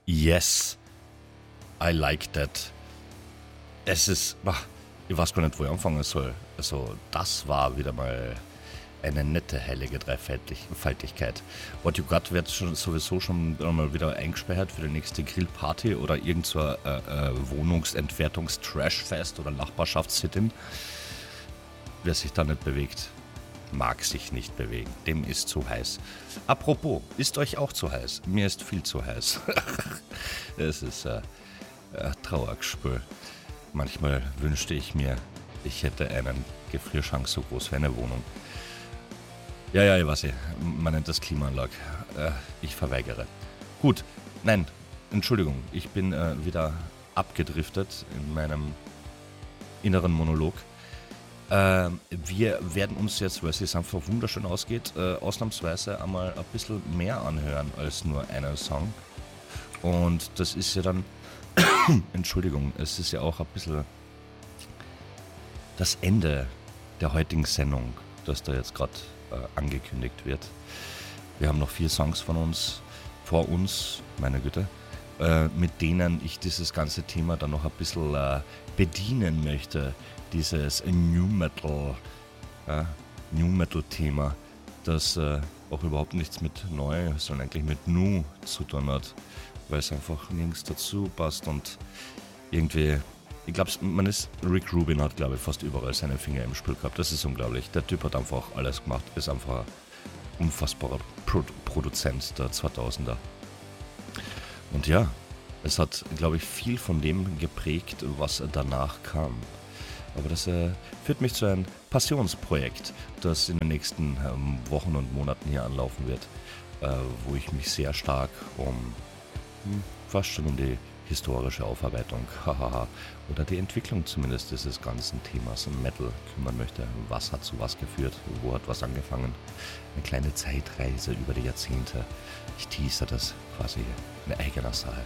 Yes, I like that. Es ist, ich weiß gar nicht, wo ich anfangen soll. Also, das war wieder mal eine nette heilige Dreifaltigkeit. What You Got wird sowieso schon mal wieder eingesperrt für die nächste Grillparty oder irgend so ein Wohnungsentwertungs-Trashfest oder Nachbarschafts-Sit-In. Wer sich da nicht bewegt, mag sich nicht bewegen. Dem ist zu heiß. Apropos, ist euch auch zu heiß? Mir ist viel zu heiß. Es ist ein Trauergespül. Manchmal wünschte ich mir, ich hätte einen Gefrierschrank so groß wie eine Wohnung. Ja, ich weiß nicht. Man nennt das Klimaanlage. Ich verweigere. Gut, nein, Entschuldigung. Ich bin wieder abgedriftet in meinem inneren Monolog. Wir werden uns jetzt, weil es sich einfach wunderschön ausgeht, ausnahmsweise einmal ein bisschen mehr anhören als nur einen Song. Und das ist ja dann, Entschuldigung, es ist ja auch ein bisschen das Ende der heutigen Sendung, das da jetzt gerade angekündigt wird. Wir haben noch 4 Songs vor uns, meine Güte, mit denen ich dieses ganze Thema dann noch ein bisschen bedienen möchte. Dieses New Metal Thema, das auch überhaupt nichts mit neu, sondern eigentlich mit Nu zu tun hat, weil es einfach nirgends dazu passt und irgendwie, ich glaube, Rick Rubin hat, glaube ich, fast überall seine Finger im Spiel gehabt. Das ist unglaublich. Der Typ hat einfach alles gemacht, ist einfach ein unfassbarer Produzent der 2000er. Und ja, es hat, glaube ich, viel von dem geprägt, was danach kam. Aber das führt mich zu einem Passionsprojekt, das in den nächsten Wochen und Monaten hier anlaufen wird, wo ich mich sehr stark fast schon um die historische Aufarbeitung oder die Entwicklung zumindest dieses ganzen Themas im Metal kümmern möchte. Was hat zu was geführt? Wo hat was angefangen? Eine kleine Zeitreise über die Jahrzehnte. Ich teaser das quasi in eigener Sache.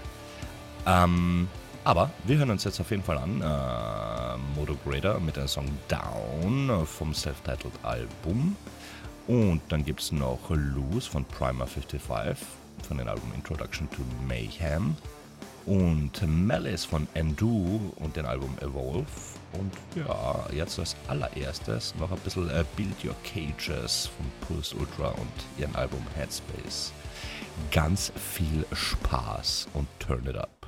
Aber wir hören uns jetzt auf jeden Fall an Motograder mit dem Song Down vom Self-Titled Album. Und dann gibt es noch Loose von Primer 55 von dem Album Introduction to Mayhem. Und Malice von Endu und dem Album Evolve. Und ja, jetzt als allererstes noch ein bisschen Build Your Cages von Pulse Ultra und ihrem Album Headspace. Ganz viel Spaß und turn it up.